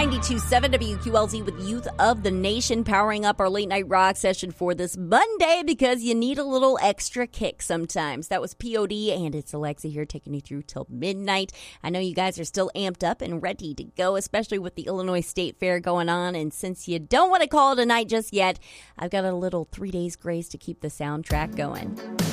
92.7 WQLZ with Youth of the Nation, powering up our late night rock session for this Monday because you need a little extra kick sometimes. That was POD, and it's Alexa here taking you through till midnight. I know you guys are still amped up and ready to go, especially with the Illinois State Fair going on. And since you don't want to call it a night just yet, I've got a little 3 days grace to keep the soundtrack going.